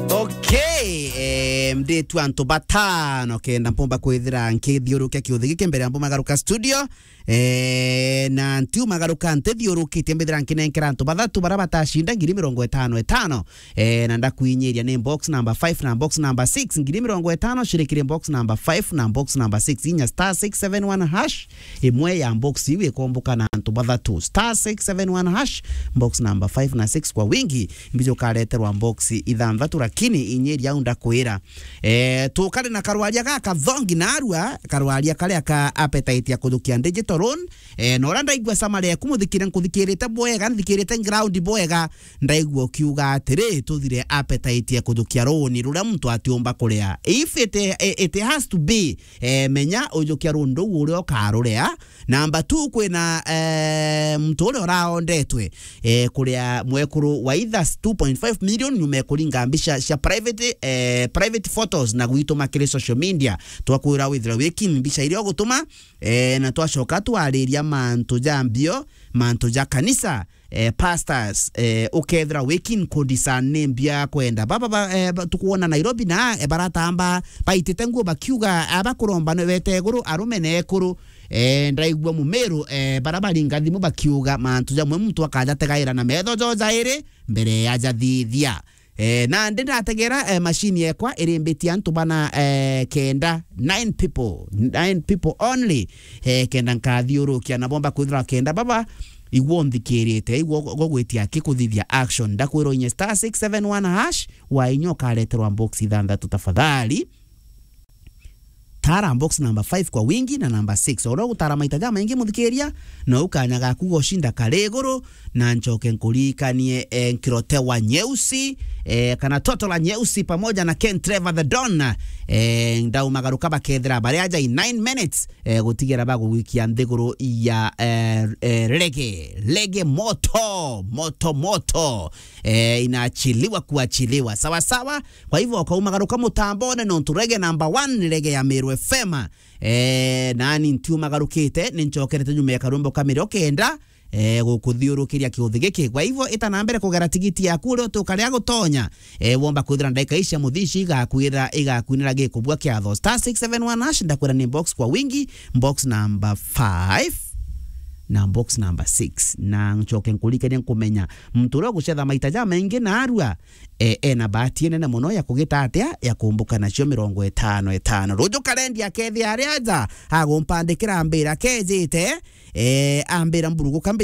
Okay, mdetu anto batano kenda mpomba kwithira nkithiurukia kiuthigi mbere ambo magaruka studio na ntiu magaruka ntithiurukite mbithira nkinenkera anto bathatu bara batashinda 50,50 na ndakuinyiria ni box number 5 na box number 6 50,50 shirikire box number 5 na box number 6 inya star 671 hash imwe ya box iwe komboka na anto bathatu star 671 hash box number 5 na 6 kwa wingi mbijo kareterwa box ithanthatu lakini inyeri aunda kwira tukari na karwaria gaka thongi narua karwaria kale aka appetite ya kuthukia digital loan no ndaigwa samare yakumuthikira nkuthikirite boega nthikirite ground boega ndaigwa kiuga atiri tuthire appetite ya kuthukia loan rura mtu atiomba kuria if it has to be menya ujukia rondo urio karurea number 2 kwina mtu ule raondetwe kuria mwekuru wa either 2.5 million nyumekuringa mbisha cia private photos na gwituma kire social media twakwira withira wiki mbisha irio gutuma na twashoka twariria mantu jambio mantu ja kanisa pastors ukethra wiki kondisane mbia kwenda baba tukuona Nairobi na baratamba baitete nguo bakiuga abakuromba no weteguru arume nekuru ndaigwa mumeru barabaringa thimu bakiuga mantu jamwe mtu akajategaira na metho jojaire mbere ya jathithia na ndirategera machine yakwa irimbitia antu bana kenda 9 people only kenda nkathiurukia na bomba kwithira kenda baba igwo nthikirite igwo gogwetia kikuthithia action ndakwiro inye star 671 hash wa inyoka leterwa box ithanthatu tafadhali tara box number 5 kwa wingi na number 6 oro gutara maitaja maingi muthikiria no ukanyaga kugoshinda karegoro na njoke nkulikanie nkirote wa nyeusi kana toto la nyeusi pamoja na Ken Trevor the Don ndau magaruka bakethera bari aja in 9 minutes gutigira bago wiki ya nthiguru ya lege moto inaachiliwa kuachiliwa sawa sawa. Kwa hivyo kwa umagaruka mutambone no turege number 1 lege ya Meru FM nani ntiu magarukite ninchokerete nyume ya karumbo kamero kenda gukuthiurukiria kiuthigiki. Kwa hivyo itanambere kugera tigiti ya kuro tukaria gutonya womba kuthira ndaika icia muthici igakwinira gikubwa kia tho star 671 hash ndakwira ni box kwa wingi box number 5 na box number 6 na nchoke nkulike ni kumenya mtu ro gucetha maitaja maingi na arua na bahati nene muno ya kugita atia ya kumbuka na cio 55 rujo kalendi ya kethi aria aja agumpandikira ambira kejite ambira mburugu kambi